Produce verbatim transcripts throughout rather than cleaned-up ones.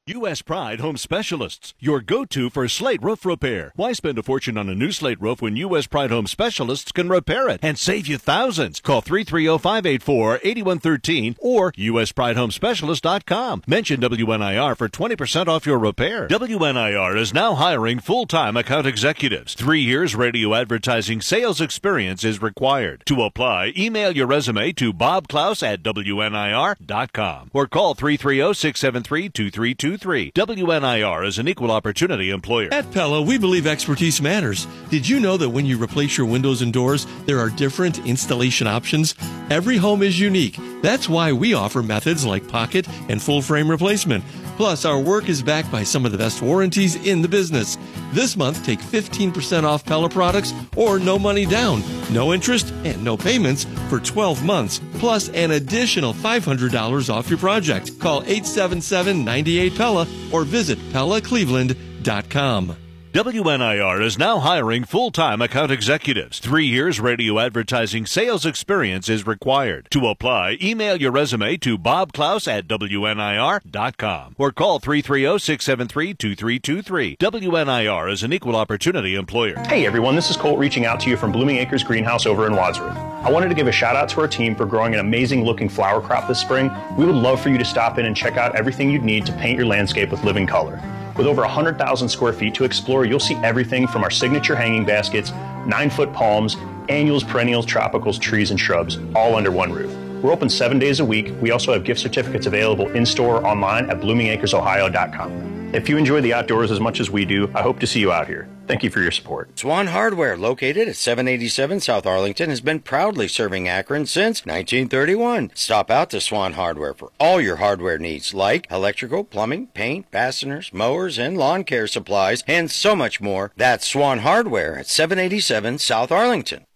U S Pride Home Specialists, your go-to for slate roof repair. Why spend a fortune on a new slate roof when U S Pride Home Specialists can repair it and save you thousands? Call three three zero, five eight four, eight one one three or U S Pride Home Specialist dot com. Mention W N I R for twenty percent off your repair. W N I R is now hiring full-time account executives. Three years radio advertising sales experience is required. To apply, email your resume to bob klaus at W N I R dot com or call three three zero, six seven three, two three two three. W N I R is an equal opportunity employer. At Pella, we believe expertise matters. Did you know that when you replace your windows and doors, there are different installation options? Every home is unique. That's why we offer methods like pocket and full frame replacement. Plus, our work is backed by some of the best warranties in the business. This month, take fifteen percent off Pella products or no money down, no interest, and no payments for twelve months, plus an additional five hundred dollars off your project. Call eight seven seven, nine eight, Pella or visit Pella Cleveland dot com. W N I R is now hiring full-time account executives. Three years radio advertising sales experience is required. To apply, email your resume to bob klaus at W N I R dot com or call three three zero, six seven three, two three two three. W N I R is an equal opportunity employer. Hey everyone, this is Colt reaching out to you from Blooming Acres Greenhouse over in Wadsworth. I wanted to give a shout out to our team for growing an amazing looking flower crop this spring. We would love for you to stop in and check out everything you'd need to paint your landscape with living color. With over one hundred thousand square feet to explore, you'll see everything from our signature hanging baskets, nine-foot palms, annuals, perennials, tropicals, trees, and shrubs, all under one roof. We're open seven days a week. We also have gift certificates available in-store or online at blooming acres ohio dot com. If you enjoy the outdoors as much as we do, I hope to see you out here. Thank you for your support. Swan Hardware, located at seven eighty-seven South Arlington, has been proudly serving Akron since nineteen thirty-one. Stop out to Swan Hardware for all your hardware needs, like electrical, plumbing, paint, fasteners, mowers, and lawn care supplies, and so much more. That's Swan Hardware at seven eighty-seven South Arlington.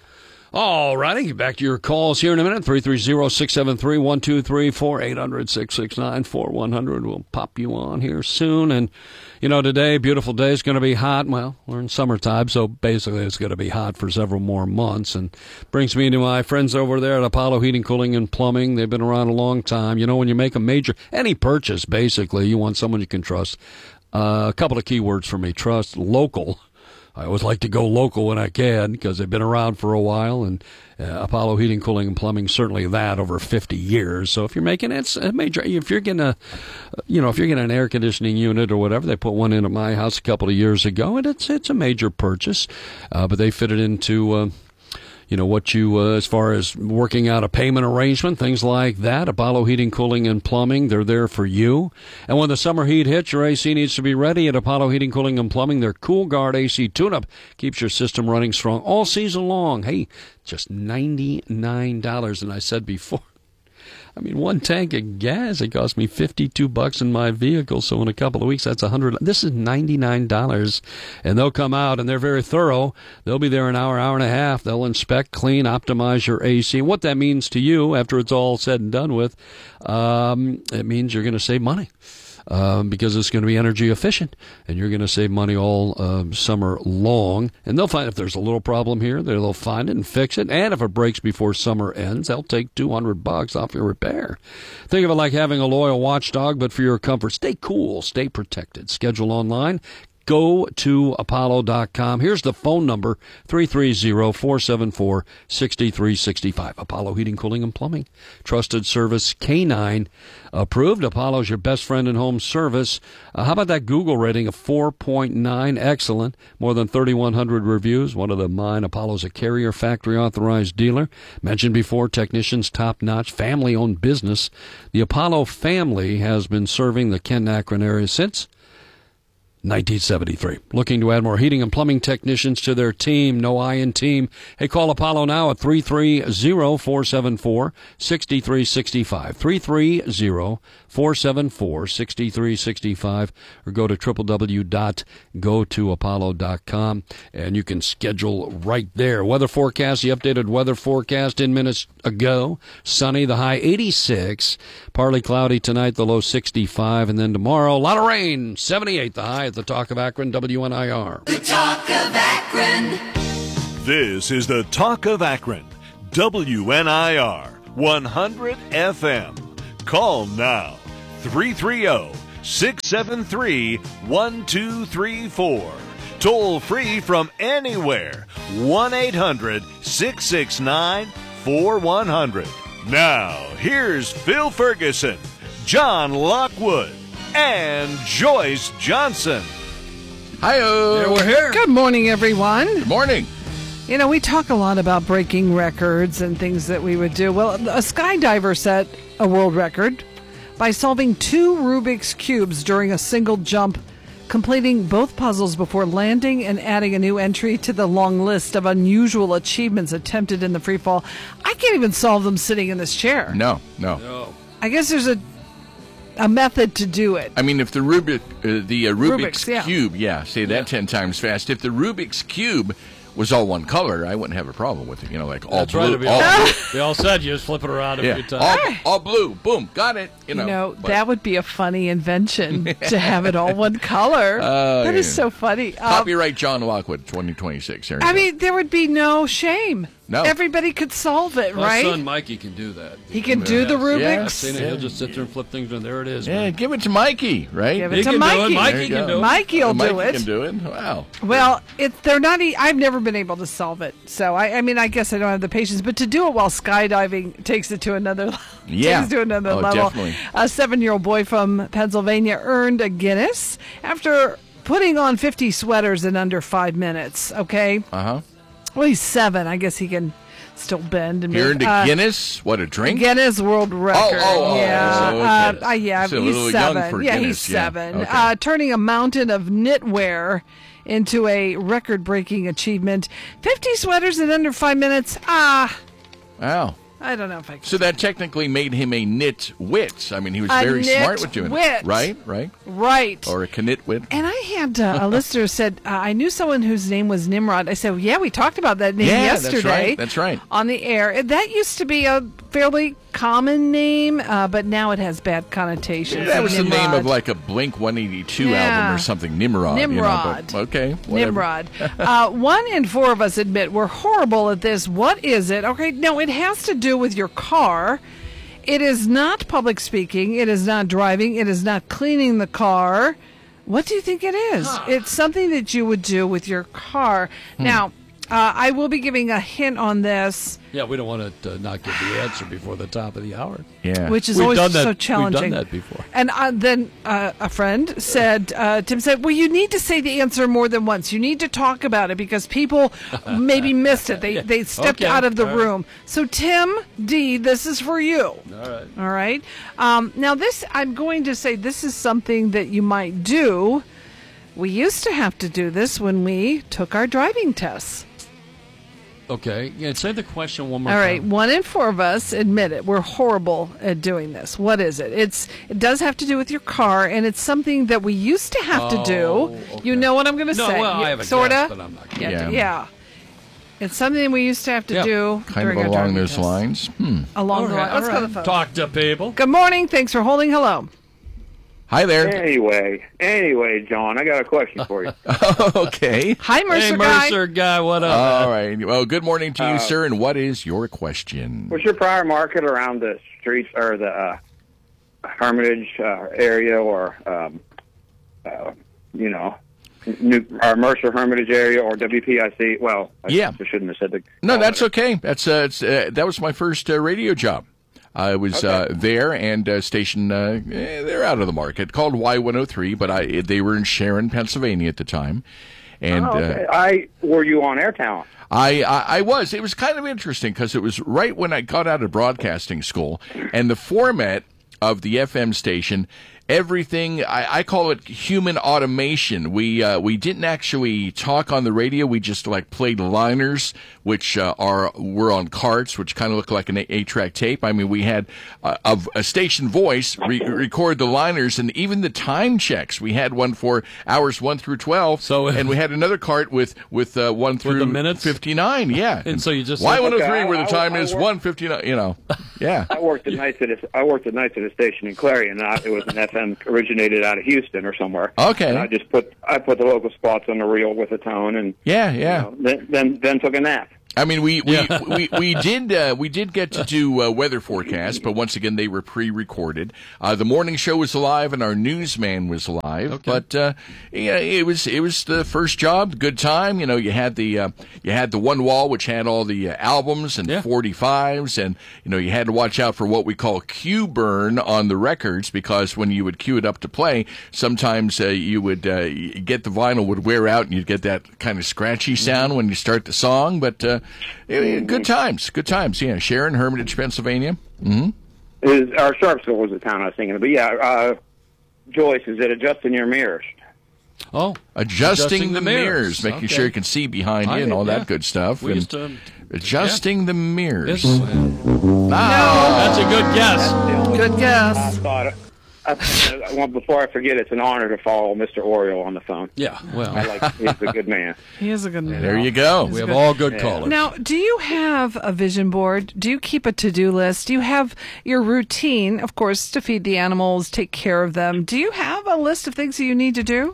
All righty, back to your calls here in a minute. three three zero, six seven three, one two three four, eight hundred, six six nine, four one zero zero. We'll pop you on here soon. And, you know, today, beautiful day, is going to be hot. Well, we're in summertime, so basically it's going to be hot for several more months. And brings me to my friends over there at Apollo Heating, Cooling, and Plumbing. They've been around a long time. You know, when you make a major, any purchase, basically, you want someone you can trust. Uh, a couple of key words for me: trust, local. I always like to go local when I can because they've been around for a while, and uh, Apollo Heating, Cooling, and Plumbing, certainly that over fifty years. So if you're making it's a major, if you're getting a, you know, if you're getting an air conditioning unit or whatever, they put one in at my house a couple of years ago, and it's it's a major purchase, uh, but they fit it into. Uh, You know, what you, uh, as far as working out a payment arrangement, things like that. Apollo Heating, Cooling, and Plumbing, they're there for you. And when the summer heat hits, your A C needs to be ready at Apollo Heating, Cooling, and Plumbing. Their Cool Guard A C tune-up keeps your system running strong all season long. Hey, just ninety-nine dollars. And I said before, I mean, one tank of gas, it cost me fifty-two bucks in my vehicle. So in a couple of weeks, that's one hundred. This is ninety-nine dollars. And they'll come out, and they're very thorough. They'll be there an hour, hour and a half. They'll inspect, clean, optimize your A C. What that means to you after it's all said and done with, um, it means you're going to save money. Um, because it's going to be energy efficient, and you're going to save money all um, summer long. And they'll find if there's a little problem here, they'll find it and fix it. And if it breaks before summer ends, they'll take two hundred bucks off your repair. Think of it like having a loyal watchdog, but for your comfort. Stay cool, stay protected. Schedule online. Go to apollo dot com. Here's the phone number, three three zero, four seven four, six three six five. Apollo Heating, Cooling, and Plumbing. Trusted service, K nine approved. Apollo's your best friend in home service. Uh, how about that Google rating of four point nine? Excellent. More than thirty-one hundred reviews. One of the mine. Apollo's a carrier factory authorized dealer. Mentioned before, technicians top-notch, family-owned business. The Apollo family has been serving the Kent-Akron area since nineteen seventy-three. Looking to add more heating and plumbing technicians to their team. No I in team. Hey, call Apollo now at three three zero, four seven four, six three six five. three three zero, four seven four, six three six five, or go to w w w dot go to apollo dot com, and you can schedule right there. Weather forecast, the updated weather forecast in minutes ago. Sunny, the high eighty-six. Partly cloudy tonight, the low sixty-five. And then tomorrow, a lot of rain, seventy-eight the high. The Talk of Akron, W N I R. The Talk of Akron. This is the Talk of Akron, W N I R, one hundred F M. Call now, three three zero, six seven three, one two three four. Toll free from anywhere. one eight hundred, six six nine, four one zero zero. Now, here's Phil Ferguson, John Lockwood, and Joyce Johnson. Hi-oh. Yeah, we're here. Good morning, everyone. Good morning. You know, we talk a lot about breaking records and things that we would do. Well, a skydiver set a world record by solving two Rubik's Cubes during a single jump, completing both puzzles before landing and adding a new entry to the long list of unusual achievements attempted in the free fall. I can't even solve them sitting in this chair. No, no. No. I guess there's a a method to do it. I mean, if the Rubik, uh, the uh, Rubik's, Rubik's, yeah. Cube, yeah, say that Yeah. ten times fast. If the Rubik's Cube was all one color, I wouldn't have a problem with it. You know, like all That's blue. right. To be all all, blue. be all said, you just flip it around a Yeah, few times. all, all blue. Boom, got it. You know, You know, but that would be a funny invention to have it all one color. Oh, That is yeah. so funny. Um, Copyright John Lockwood, twenty twenty-six. There you I go. mean, there would be no shame. No. Everybody could solve it, My right? son Mikey can do that. He can do the Yes. Rubik's. I've seen it. He'll just sit there and flip things, and there it is. yeah, man. give it to Mikey, right? Give it He to can do it. Mikey. Mikey There you can go. do it. Mikey will Oh, Mikey do it. can do it. Wow. Well, it, they're not. E- I've never been able to solve it. So I, I mean, I guess I don't have the patience. But to do it while skydiving takes it to another. Yeah. takes it to another Oh, level. definitely. A seven-year-old boy from Pennsylvania earned a Guinness after putting on fifty sweaters in under five minutes. Okay. Uh huh. Well, he's seven. I guess he can still bend and You're move. into Uh, Guinness? What, a drink? Guinness World Record. oh, oh, yeah, so, okay. uh, uh, yeah. So a he's little young seven. for yeah, Guinness, he's yeah. seven. Okay. Uh, turning a mountain of knitwear into a record-breaking achievement. Fifty sweaters in under five minutes. Ah, Wow. I don't know if I can. So that technically made him a nitwit. I mean, he was A very smart with doing nitwit. it. Right, right. Right. Or a knitwit. And I had uh, a listener said, uh, I knew someone whose name was Nimrod. I said, well, yeah, we talked about that name Yeah, that's yesterday. right, that's right. On the air. That used to be a fairly common name, uh, but now it has bad connotations. That was the name Nimrod. of like a Blink one eighty-two Yeah. album or something. Nimrod. You know, Nimrod. but, okay. Whatever. Nimrod. uh, one in four of us admit we're horrible at this. What is it? Okay, no, it has to do with your car. It is not public speaking. It is not driving. It is not cleaning the car. What do you think it is? It's something that you would do with your car. Hmm. Now, uh, I will be giving a hint on this, Yeah, we don't want to uh, not give the answer before the top of the hour. Yeah. which is We've always done that- so we've done challenging. that before. And uh, then uh, a friend said, uh, Tim said, well, you need to say the answer more than once. You need to talk about it because people maybe missed it. They they stepped Okay. out of the All right. room. So, Tim D., this is for you. All right. All right. Um, now, this, I'm going to say this is something that you might do. We used to have to do this when we took our driving tests. Okay. Yeah, say the question one more All time. right, one in four of us admit it. We're horrible at doing this. What is it? It's it does have to do with your car, and it's something that we used to have to do. Oh, okay. You know what I'm going to No, say? well, I You- have a sorta. guess, but I'm not gonna- Yeah, Yeah. yeah. It's something we used to have to Yeah. do kind during of our along driving those tests. lines. Hmm. Along All the right, line. Let's all go to right. the phone. Talk to people. Good morning. Thanks for holding. Hello. Hi there. Anyway, anyway, John, I got a question for you. Okay. Hi, Mercer Hey, guy. Mercer guy, what up? All right. Well, good morning to you, sir. And what is your question? What's your prior market around the streets or the uh, Hermitage uh, area or, um, uh, you know, New, or Mercer Hermitage area or W P I C? Well, I Yeah. shouldn't have said the. No, that's okay. That's uh, it's, uh, that was my first uh, radio job. I was uh, there and uh, stationed. Uh, eh, they're out of the market, called Y one oh three, but I they were in Sharon, Pennsylvania at the time, and Oh, okay. uh, I were you on Air Talent? I, I I was. It was kind of interesting because it was right when I got out of broadcasting school, and the format of the F M station. Everything I, I call it human automation. We uh, we didn't actually talk on the radio. We just like played liners, which uh, are were on carts, which kind of look like an eight track tape. I mean, we had uh, a, a station voice re- record the liners, and even the time checks. We had one for hours one through twelve, So- and we had another cart with with uh, one through the minutes? fifty nine. Yeah, And so you just- Y one oh three Okay, where the I- time I is work- one fifty nine. You know, yeah. I worked at nights at a, I worked at nights at a station in Clarion. And I, it was an F M originated out of Houston or somewhere. Okay. And I just put I put the local spots on the reel with a tone and Yeah, yeah. you know, then, then then took a nap. I mean, we we, Yeah. we, we did uh, we did get to do uh, weather forecasts, but once again they were pre-recorded. Uh, the morning show was live, and our newsman was live. Okay. But uh, yeah, it was it was the first job, good time. You know, you had the uh, you had the one wall which had all the uh, albums and Yeah. forty-fives, and you know you had to watch out for what we call cue burn on the records, because when you would cue it up to play, sometimes uh, you would uh, get the vinyl would wear out, and you'd get that kind of scratchy sound when you start the song, but. Uh, Yeah, good times, good times. Yeah, Sharon, Hermitage, Pennsylvania. Mm-hmm. Is our Sharpsville was the town I was thinking of, but yeah, uh, Joyce, is it adjusting your mirrors? Oh, Adjusting, Adjusting the, the mirrors, mirrors. making Okay. sure you can see behind I you and did, all yeah. that good stuff. We And used to- adjusting the mirrors. This, that's a good guess. Good I guess. thought, I, I, well, before I forget, it's an honor to follow Mister Oriole on the phone. Yeah, well, I like, he's a good man. He is a good man. There you go. we have all good callers. Now, do you have a vision board? Do you keep a to-do list? Do you have your routine, of course, to feed the animals, take care of them? Do you have a list of things that you need to do?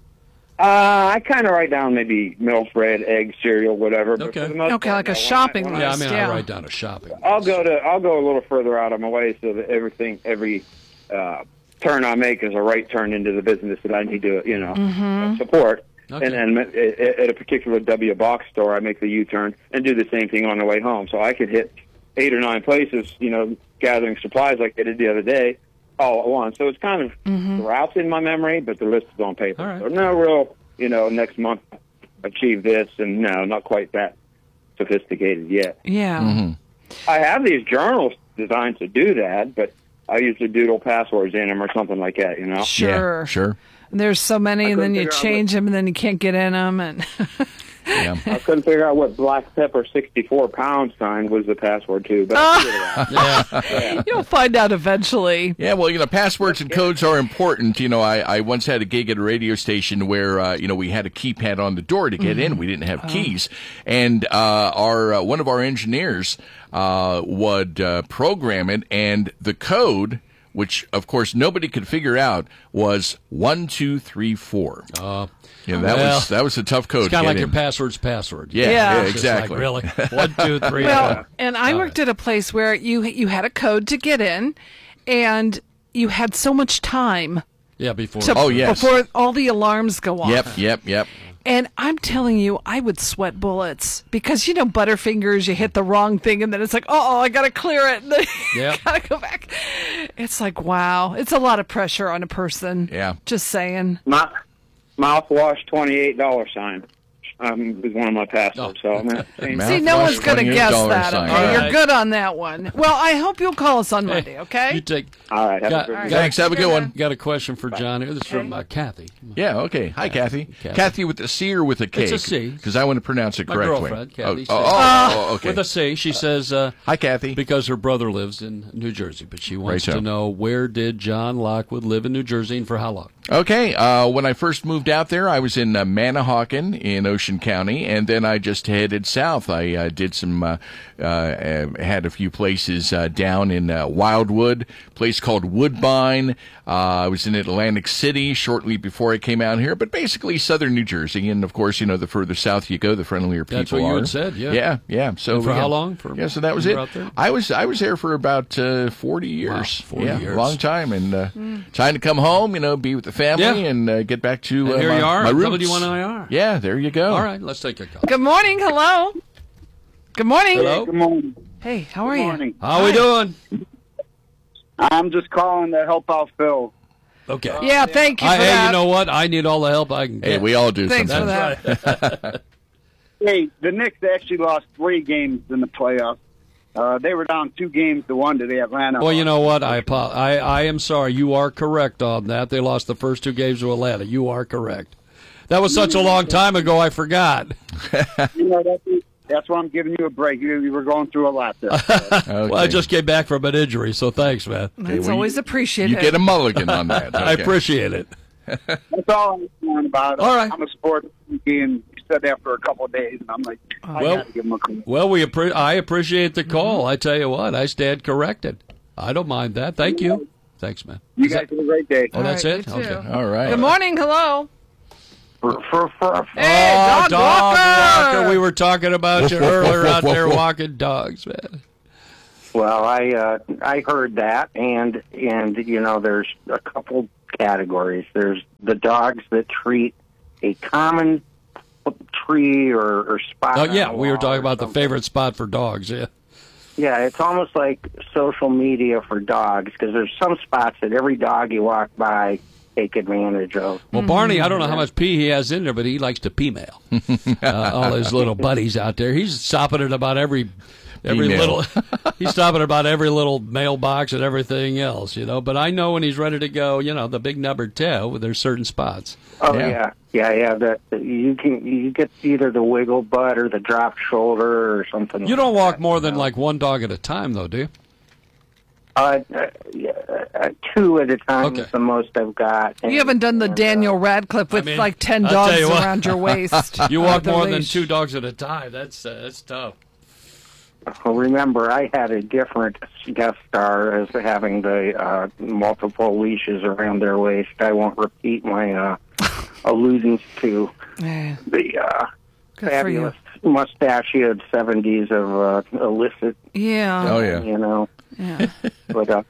Uh, I kind of write down maybe milk, bread, eggs, cereal, whatever. But Okay. for the most Okay, part, like a no, when I- shopping when I- yeah, I list. mean, yeah. I write down a shopping. I'll go to I'll go a little further out of my way so that everything every uh, turn I make is a right turn into the business that I need to you know uh, support. Okay. And then at, at a particular W box store, I make the U-turn and do the same thing on the way home. So I could hit eight or nine places, you know, gathering supplies like I did the other day, all at once. So it's kind of the routes in my memory, but the list is on paper. All right. So no real, you know, next month achieve this, and no, not quite that sophisticated yet. Yeah. I have these journals designed to do that, but I usually doodle passwords in them or something like that, you know? Sure. Yeah, sure. And there's so many, I and then couldn't you figure out change them, and then you can't get in them. And Yeah. I couldn't figure out what black pepper sixty-four pound sign was the password to, but I figured it out. Yeah. you'll find out eventually. Yeah, well, you know, passwords and codes are important. You know, I, I once had a gig at a radio station where, uh, you know, we had a keypad on the door to get in. We didn't have keys. And uh, our uh, one of our engineers uh, would uh, program it, and the code, which, of course, nobody could figure out, was one, two, three, four. Uh, Yeah, that well, was that was a tough code. it's kind to of like get your in. password's password. Yeah, Yeah. yeah, It's Just like, exactly. really? One, two, three, Well, four. and I All worked at a place where you you had a code to get in, and you had so much time Yeah, before. to, Oh, yes. before all the alarms go off. Yep, yep, yep. And I'm telling you, I would sweat bullets because, you know, Butterfingers, you hit the wrong thing and then it's like, oh, I got to clear it. And then you Yep. got to go back. It's like, wow. It's a lot of pressure on a person. Yeah. Just saying. My mouthwash twenty-eight dollar sign um, is one of my passwords. Oh. So I'm gonna change- Mouth- See, no Mouthwash one's going to guess twenty-eight dollar that. sign. Okay? All You're right. good on that one. Well, I hope you'll call us on Monday, okay? You take. All right, have Got- a good got- week. Thanks. Have a good one. Got a question for John here. This is from uh, Kathy. Yeah, okay. Hi, Kathy. Kathy. Kathy with a C or with a K? It's a C. Because I want to pronounce it My correctly. girlfriend, Kathy. Oh, oh, said- oh, oh, okay. With a C. She says, uh, Hi, Kathy. because her brother lives in New Jersey, but she wants Right, so. to know, where did John Lockwood live in New Jersey and for how long? Okay, uh, when I first moved out there, I was in uh, Manahawkin in Ocean County, and then I just headed south. I uh, did some, uh, uh, had a few places uh, down in uh, Wildwood, a place called Woodbine. Uh, I was in Atlantic City shortly before I came out here, but basically southern New Jersey. And of course, you know, the further south you go, the friendlier people That's what you are. had said, yeah. Yeah, yeah. So And for yeah. how long? For- yeah, so that was you it. were out there? I was I was there for about uh, forty years. forty yeah, years. long time, and uh, time to come home. You know, be with the family Yeah. and uh, get back to And uh, here my, you are, my roots. W one I R. Yeah, there you go. All right, let's take a call. Good morning. Hello. Good morning. Hello? Good morning. Hey, how are Good you? morning. How we doing? I'm just calling to help out Phil. Okay. Yeah, thank you for I, hey, that. you know what? I need all the help I can get. Hey, we all do Thanks for sometimes. that. Hey, the Knicks actually lost three games in the playoffs. Uh, they were down two games to one to the Atlanta. Well, you know what? I, apo- I I am sorry. You are correct on that. They lost the first two games to Atlanta. You are correct. That was such a long time ago, I forgot. You know, that's, that's why I'm giving you a break. You, you were going through a lot there. Okay. Well, I just came back from an injury, so thanks, man. It's well, always you- appreciated. You get a mulligan on that. I Okay. appreciate it. That's all I'm concerned about. All right. I'm a sports geek, and you said that for a couple of days, and I'm like, I Well- got to give him a call. Well, we appre- I appreciate the call. I tell you what, I stand corrected. I don't mind that. Thank you. Thanks, man. You Is guys that- have a great day. oh, that's All it? right, you too. Okay. All right. Good morning. Hello. For, for, for, Hey, oh, dog dog walker! walker. We were talking about you earlier out there walking dogs, man. Well, I uh, I heard that, and and you know, there's a couple categories. There's the dogs that treat a common tree or, or spot. Oh, yeah, on a we were wall talking or about the something. favorite spot for dogs, yeah. Yeah, it's almost like social media for dogs, because there's some spots that every dog you walk by take advantage of. Well, Barney, I don't know how much pee he has in there, but he likes to pee-mail. uh, all his little buddies out there. He's stopping at about every every Email. little. He's stopping at about every little mailbox and everything else, you know. But I know when he's ready to go, you know, the big number two. There's certain spots. Oh Yeah. yeah, yeah, yeah. That you can you get either the wiggle butt or the drop shoulder or something. You like don't walk that, more you than know? like one dog at a time, though, do you? Uh, uh, yeah, uh, two at a time Okay. is the most I've got. And, You haven't done the and, uh, Daniel Radcliffe with I mean, like ten I'll tell dogs you what. around your waist. You walk with a more than leash. two dogs at a time. That's uh, that's tough. Well, remember, I had a different guest star as having the uh, multiple leashes around their waist. I won't repeat my uh, allusions to Yeah, the uh, good fabulous mustachioed seventies of uh, illicit, for you. Yeah. Oh, yeah. you know. Yeah. But uh,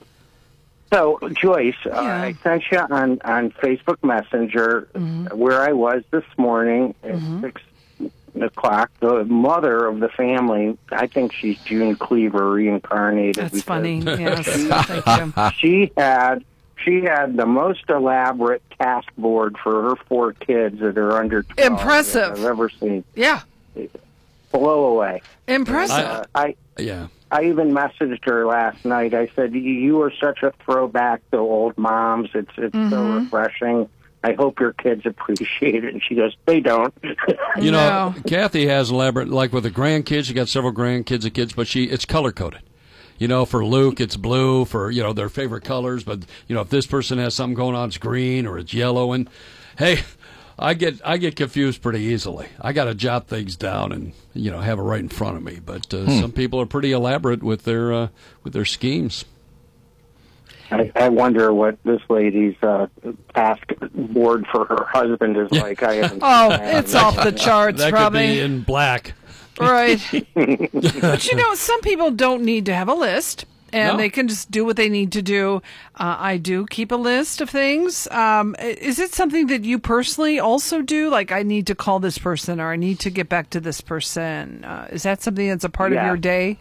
so, Joyce, uh, Yeah. I sent you on, on Facebook Messenger Mm-hmm. where I was this morning at six o'clock. The mother of the family, I think she's June Cleaver reincarnated. That's because funny. Yes. Thank you. She had she had the most elaborate task board for her four kids that are under twelve Impressive. that I've ever seen. Yeah. Blow away. Impressive. Uh, I Yeah. I even messaged her last night. I said, "You- "You are such a throwback to old moms. It's it's Mm-hmm. so refreshing. I hope your kids appreciate it." And she goes, "They don't." You know, No. Kathy has elaborate, like with the grandkids, she got several grandkids and kids, but she it's color coded. You know, for Luke, it's blue for, you know, their favorite colors. But, you know, if this person has something going on, it's green or it's yellow. And, hey, I get I get confused pretty easily. I got to jot things down and, you know, have it right in front of me. But uh, some people are pretty elaborate with their uh, with their schemes. I, I wonder what this lady's uh, task board for her husband is like. I haven't Oh, seen that. it's off the charts, That probably. could be in black. Right. But you know, some people don't need to have a list, and No. they can just do what they need to do. Uh, I do keep a list of things. Um, i- is it something that you personally also do? Like, I need to call this person, or I need to get back to this person. Uh, is that something that's a part of Yeah. your day?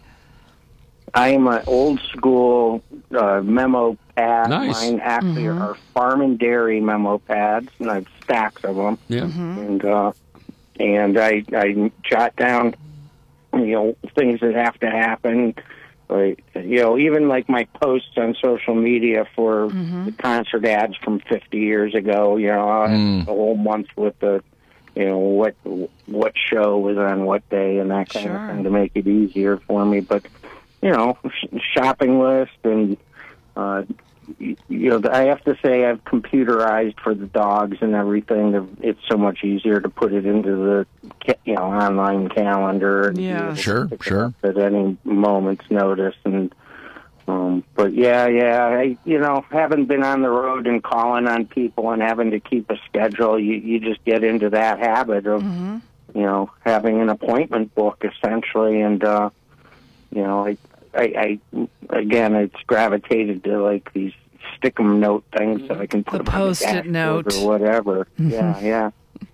I am an old school uh, memo pad. Nice. Mine actually are farm and dairy memo pads, and I have stacks of them. Yeah. and uh, and I I jot down, you know, things that have to happen. Like, you know, even like my posts on social media for the concert ads from fifty years ago. You know, I had a whole month with the, you know, what what show was on what day and that kind Sure. of thing to make it easier for me. But you know, sh- shopping list and. Uh, you know, I have to say I've computerized for the dogs and everything. It's so much easier to put it into the, ca- you know, online calendar. And be Yeah. able to Sure, pick it sure. up at any moment's notice. And, um, but yeah, yeah, I, you know, having been on the road and calling on people and having to keep a schedule, you, you just get into that habit of, you know, having an appointment book essentially. And, uh, you know, I, I, I again, it's gravitated to like these stick 'em note things so I can put The them on the Post-it dashboard note. or whatever. Yeah, yeah.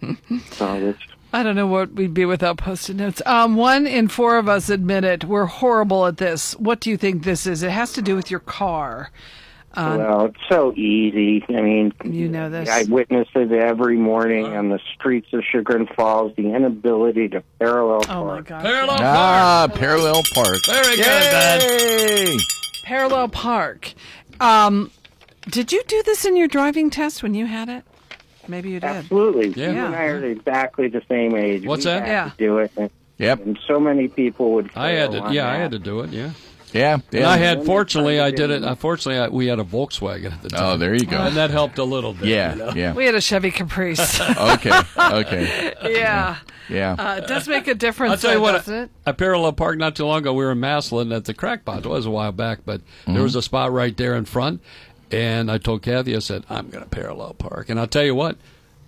So it's I don't know what we'd be without post-it notes. Um, one in four of us admit it. We're horrible at this. What do you think this is? It has to do with your car. Uh, well, it's so easy. I mean, You know this. I witness it every morning on the streets of Chagrin Falls. The inability to parallel oh, my park. God. Parallel Ah, park. Parallel Park. Very good, Ben. Yay! Parallel park. Um, did you do this in your driving test when you had it? Maybe you did. Absolutely. Yeah. You and I are exactly the same age. What's we that? had Yeah. to do it. And, Yep. and so many people would. I had fail to, on yeah, I that. had to do it, yeah. Yeah. And I yeah. had, fortunately, I did it. Unfortunately, I, we had a Volkswagen at the time. Oh, there you go. And that helped a little bit. Yeah, you know? yeah. We had a Chevy Caprice. Okay, okay. yeah. Yeah. Uh, it does make a difference, I'll tell you though, what, doesn't it? I parallel parked not too long ago. We were in Maslin at the Crackpot. It was a while back, but Mm-hmm. there was a spot right there in front. And I told Kathy, I said, I'm going to parallel park. And I'll tell you what,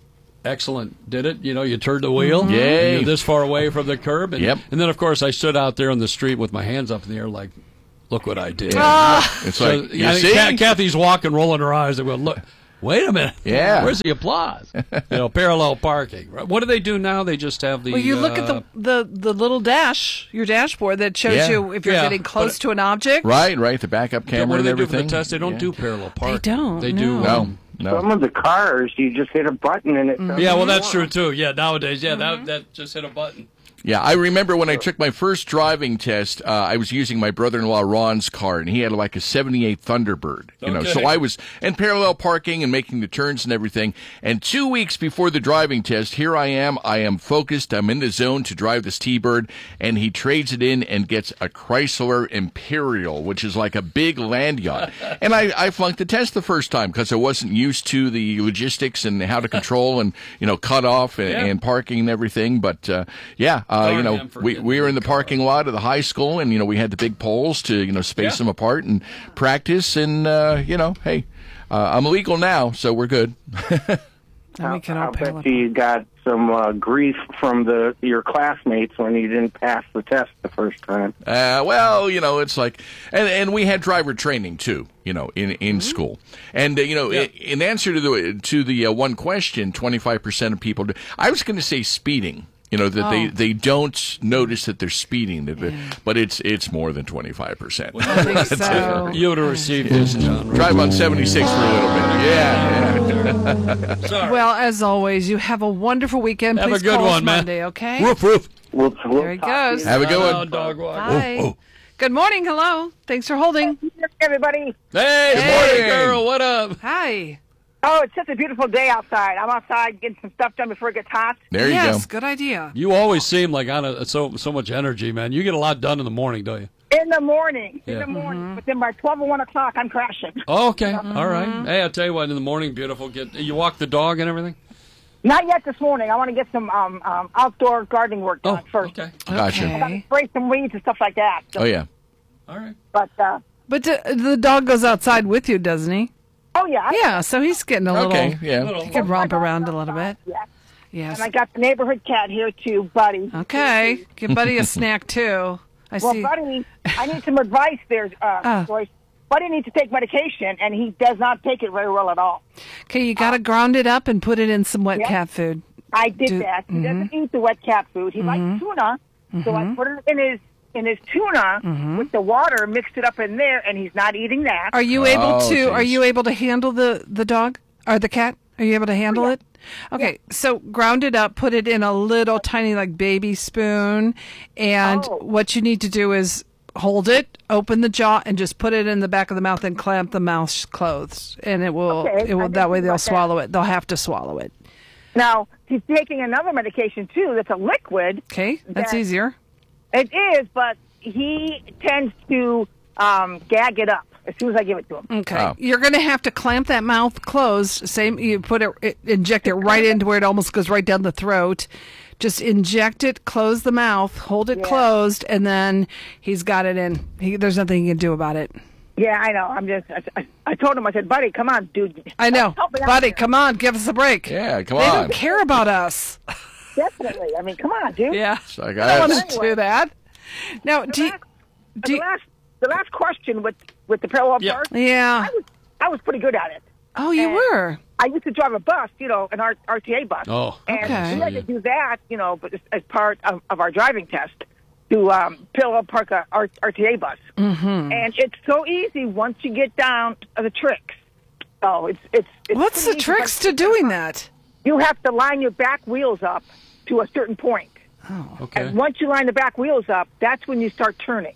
Excellent. Did it? You know, you turned the wheel. Mm-hmm. Yay. You're this far away from the curb. And, Yep. and then, of course, I stood out there on the street with my hands up in the air like, look what I did. It's So, like, you I think see? Ca- Kathy's walking, rolling her eyes. And going, look, wait a minute. Yeah. Where's the applause? You know, parallel parking. What do they do now? They just have the... Well, you look at uh, the, the, the little dash, your dashboard that shows Yeah. you if you're Yeah, getting close but- to an object. Right, right. The backup camera What do they and do for everything. the test? They don't Yeah. do parallel parking. don't, They do... no. No, um, no. Some of the cars, you just hit a button and it. Mm-hmm. Yeah, well, that's true, too. Yeah, nowadays, yeah, that, that just hit a button. Yeah, I remember when I took my first driving test, uh, I was using my brother-in-law Ron's car, and he had like a seventy-eight Thunderbird. You know, Okay. so I was in parallel parking and making the turns and everything. And two weeks before the driving test, here I am. I am focused. I'm in the zone to drive this T-Bird, and he trades it in and gets a Chrysler Imperial, which is like a big land yacht. And I, I flunked the test the first time because I wasn't used to the logistics and how to control and, you know, cut off and, Yeah. and parking and everything. But, uh, yeah, uh, you Darn know, him for we, getting we were in the the car. parking lot of the high school, and, you know, we had the big poles to, you know, space Yeah. them apart and practice. And, uh, you know, hey, uh, I'm legal now, so we're good. And we can all I'll parallel bet you got some uh, grief from the your classmates when you didn't pass the test the first time. Uh, well, you know, it's like, and and we had driver training too, you know, in in school, and uh, you know, Yeah. in, in answer to the to the uh, one question, twenty five percent of people do. I was going to say speeding. You know that they, Oh. they don't notice that they're speeding, that they're- but it's it's more than twenty five percent. I think so. You would have received this, John. Drive on seventy six for a little bit. Yeah, yeah. Sorry. Well, as always, you have a wonderful weekend. Have a Please good call us one, man. Monday, okay? Woof, woof. We'll, we'll There he talk to goes. you. Have a good Oh, one. dog walk. Bye. Good morning. Hello. Thanks for holding. Everybody. Hey, Good hey, morning. girl, what up? Hi. Oh, it's such a beautiful day outside. I'm outside getting some stuff done before it gets hot. There you yes, go. good idea. You always seem like on a, so so much energy, man. You get a lot done in the morning, don't you? In the morning. In Yeah. the morning. But then by twelve or one o'clock, I'm crashing. Oh, okay, all right. Hey, I'll tell you what. In the morning, beautiful. Get you walk the dog and everything. Not yet this morning. I want to get some um, um, outdoor gardening work done Oh, first. okay. Gotcha. I gotta Okay. spray some weeds and stuff like that. So- Oh yeah. All right. But, uh, But the, the dog goes outside with you, doesn't he? oh, yeah. I, Yeah, so he's getting a Okay. little. Yeah. He can romp around a little bit. Yeah. Yes. And I got the neighborhood cat here, too, Buddy. Okay. Give Buddy a snack, too. I Well, see. Buddy, I need some advice there, uh, Ah. Joyce. Buddy needs to take medication, and he does not take it very well at all. Okay, you got to ground it up and put it in some wet Yeah. cat food. I did Do- that. He mhm. doesn't eat the wet cat food. He likes tuna, so I put it in his in his tuna with the water, mixed it up in there, and he's not eating that. Are you able Oh, to? Are geez. you able to handle the the dog or the cat? Are you able to handle it? Okay, so ground it up, put it in a little tiny like baby spoon, and Oh. what you need to do is hold it, open the jaw, and just put it in the back of the mouth and clamp the mouth closed, and it will. Okay, it will I that didn't way think they'll about that. swallow it. They'll have to swallow it. Now he's taking another medication too. That's a liquid. Okay, that's That- easier. It is, but he tends to um, gag it up as soon as I give it to him. Okay, Oh. you're going to have to clamp that mouth closed. Same, you put it, it, inject it right into where it almost goes right down the throat. Just inject it, close the mouth, hold it Yeah. closed, and then he's got it in. He, there's nothing he can do about it. Yeah, I know. I'm just. I, I, I told him. I said, "Buddy, come on, dude. I know, Help me out buddy. here." Come on, give us a break. Yeah. Come They on. don't care about us. Definitely. I mean, come on, dude. Yeah, It's like, I don't I- want to do that. Now, do you, last- do the you- last the last question with with the parallel Yeah. park, yeah. I was I was pretty good at it. Oh, you and- were. I used to drive a bus, you know, an R- RTA bus. Oh, and okay. we had to do that, you know, but as, as part of, of our driving test to um, parallel park a R- RTA bus. Mm-hmm. And it's so easy once you get down to the tricks. Oh, it's it's. it's What's the pretty easy tricks once to you get doing down. that? You have to line your back wheels up to a certain point. okay. And once you line the back wheels up, that's when you start turning.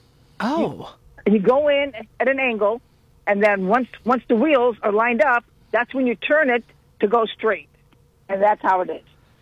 Oh, And you go in at an angle, and then once once the wheels are lined up, that's when you turn it to go straight. And that's how it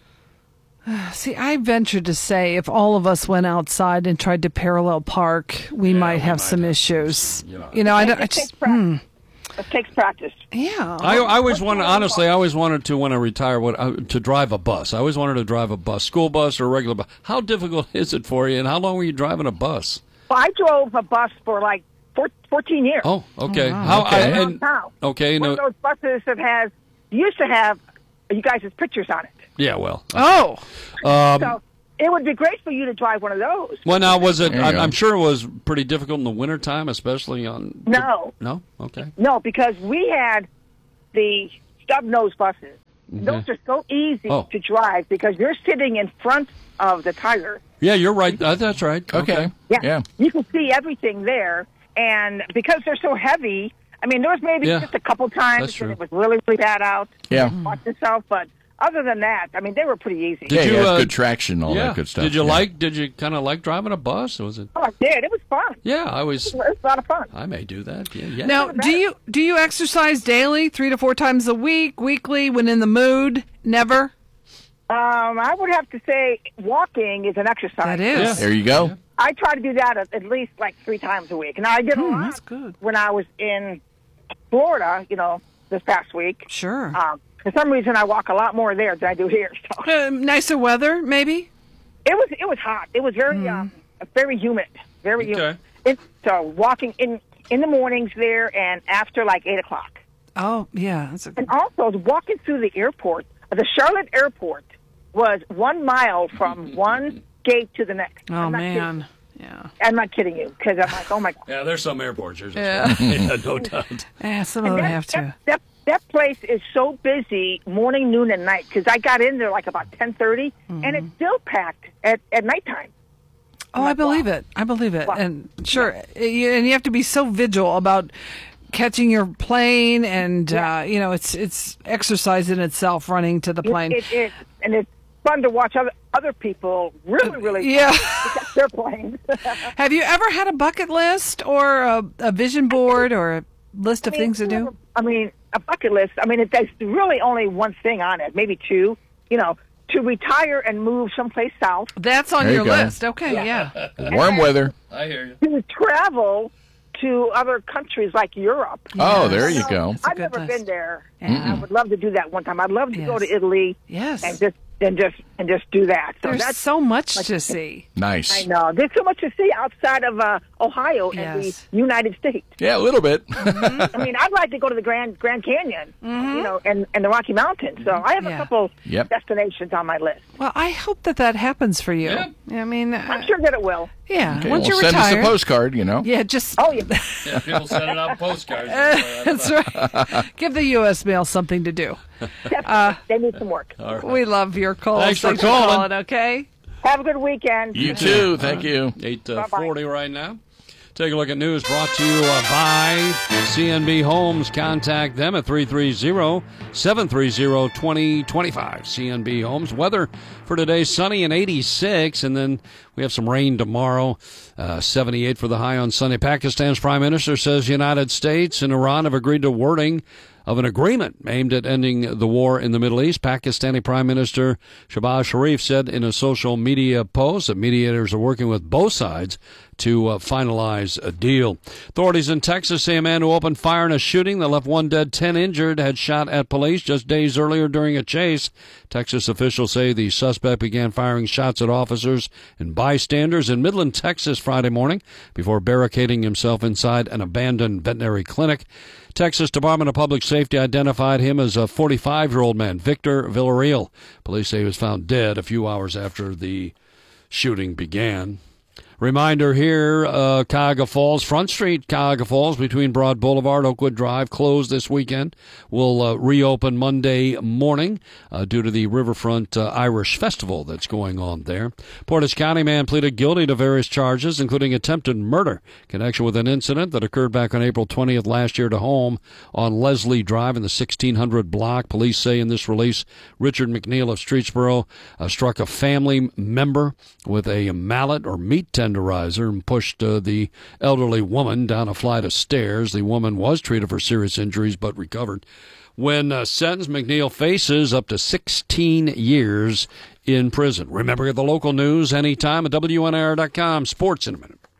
is. see, I venture to say if all of us went outside and tried to parallel park, we might have some issues. You know, I don't. I It takes just, hmm. practice. It takes practice. Yeah. I, I always wanted, honestly, I always wanted to, when I retire, what, uh, to drive a bus. I always wanted to drive a bus, school bus or a regular bus. How difficult is it for you, and how long were you driving a bus? Well, I drove a bus for like four, fourteen years. Oh, okay. wow. How? I, Okay. and, Now, okay, one no, of those buses that has used to have you guys' pictures on it. Yeah, well. Oh. Um, So it would be great for you to drive one of those. well, now, was it, There you I'm, go. I'm sure it was pretty difficult in the wintertime, especially on... No. No? Okay. No, because we had the stub nose buses. Mhm. Those are so easy Oh. to drive because you're sitting in front of the tire. Yeah, you're right. Uh, that's right. Okay. Yeah. Yeah. You can see everything there. And because they're so heavy, I mean, there was maybe Yeah. just a couple times That's true. when it was really, really bad out. Yeah. Watch yourself. But other than that, I mean, they were pretty easy. Yeah, you, yeah, it's uh, good traction, all yeah. that good stuff. Did you yeah. like, did you kind of like driving a bus? Was it? Oh, I did. It was fun. Yeah, I was... It was a lot of fun. I may do that. Yeah, yeah. Now, do you do you exercise daily, three to four times a week, weekly, when in the mood? Never? Um, I would have to say walking is an exercise. That is. Yeah. There you go. I try to do that at, at least like three times a week. Now, I did a Hmm, lot that's good. when I was in Florida, you know, this past week. Sure. Um, for some reason, I walk a lot more there than I do here. So Uh, nicer weather, maybe? it was it was hot. It was very um, very humid, very humid. Okay. It, so walking in in the mornings there and after like eight o'clock, Oh, yeah. That's a, and also walking through the airport. The Charlotte airport was one mile from one gate to the next. oh, I'm not man. Yeah. kidding. I'm not kidding you because I'm like, oh my god. Yeah, there's some airports. There's Yeah. yeah, no doubt. Yeah, some of And them that, have to. That, that, that place is so busy morning, noon, and night because I got in there like about ten thirty, Mm-hmm. and it's still packed at, at nighttime. Oh, I believe it. I believe it. Wow. And sure, you, and you have to be so vigilant about catching your plane, and uh, you know, it's it's exercise in itself, running to the plane. It, it, and it's fun to watch other, other people really, really Yeah. catch their planes. Have you ever had a bucket list or a, a vision board or a list of I mean, things to do? I mean, a bucket list. I mean, it, there's really only one thing on it, maybe two. You know, to retire and move someplace south. That's on There you your go. list. Okay, yeah. Warm weather. I hear you. To travel to other countries like Europe. Oh, there you go. It's a I've good never list. been there, and I would love to do that one time. I'd love to go Yes. to Italy Yes. and just and just and just do that. So There's that's so much to see. Nice. I know. There's so much to see outside of uh, Ohio and Yes. the United States. Yeah, a little bit. I mean, I'd like to go to the Grand Grand Canyon, you know, and, and the Rocky Mountains. So I have Yeah. a couple Yep. destinations on my list. Well, I hope that that happens for you. Yeah. I mean, uh, I'm sure that it will. yeah. Okay, Once well, you're send retired, us a postcard, you know. yeah, just Oh yeah. Yeah, people sending out postcards. that's right. Give the U S mail something to do. they need some work. All right. We love your calls. Thanks for calling. Okay. Have a good weekend. You too. Thank you. eight forty right now. Take a look at news brought to you uh, by C N B Homes. Contact them at three three zero, seven three zero, two zero two five. C N B Homes. Weather for today, sunny and eighty-six, and then we have some rain tomorrow. Uh, seventy-eight for the high on Sunday. Pakistan's prime minister says United States and Iran have agreed to wording of an agreement aimed at ending the war in the Middle East. Pakistani Prime Minister Shehbaz Sharif said in a social media post that mediators are working with both sides to uh, finalize a deal. Authorities in Texas say a man who opened fire in a shooting that left one dead, ten injured, had shot at police just days earlier during a chase. Texas officials say the suspect began firing shots at officers and bystanders in Midland, Texas Friday morning before barricading himself inside an abandoned veterinary clinic. Texas Department of Public Safety identified him as a forty-five-year-old man, Victor Villarreal. Police say he was found dead a few hours after the shooting began. Reminder here, uh, Cuyahoga Falls, Front Street, Cuyahoga Falls, between Broad Boulevard, Oakwood Drive, closed this weekend. Will uh, reopen Monday morning uh, due to the Riverfront uh, Irish Festival that's going on there. Portage County man pleaded guilty to various charges, including attempted murder in connection with an incident that occurred back on April twentieth last year to home on Leslie Drive in the sixteen hundred block. Police say in this release, Richard McNeil of Streetsboro uh, struck a family member with a mallet or meat tenderizer and pushed uh, the elderly woman down a flight of stairs. The woman was treated for serious injuries but recovered. When uh, sentenced, McNeil faces up to sixteen years in prison. Remember the local news anytime at W N R dot com. Sports in a minute.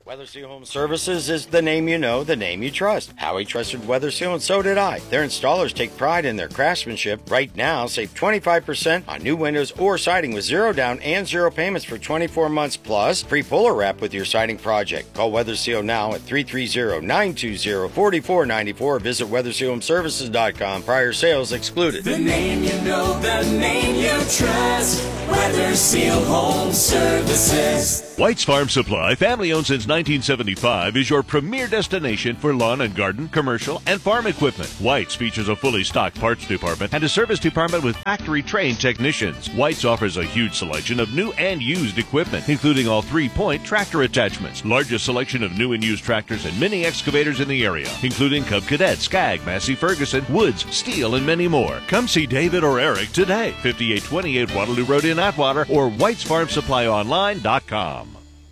Weather Seal Home Services is the name you know, the name you trust. Howie trusted Weather Seal, and so did I. Their installers take pride in their craftsmanship. Right now, save twenty-five percent on new windows or siding with zero down and zero payments for twenty-four months, plus free puller wrap with your siding project. Call Weather Seal now at three three zero, nine two zero, four four nine four. Visit weather seal home services dot com. Prior sales excluded. The name you know, the name you trust. Weather Seal Home Services. White's Farm Supply, family-owned since nineteen seventy-five, is your premier destination for lawn and garden, commercial, and farm equipment. White's features a fully stocked parts department and a service department with factory-trained technicians. White's offers a huge selection of new and used equipment, including all three-point tractor attachments, largest selection of new and used tractors and mini excavators in the area, including Cub Cadet, Skag, Massey Ferguson, Woods, Steel, and many more. Come see David or Eric today, fifty-eight twenty-eight Waterloo Road in Atwater, or whites farm supply online dot com.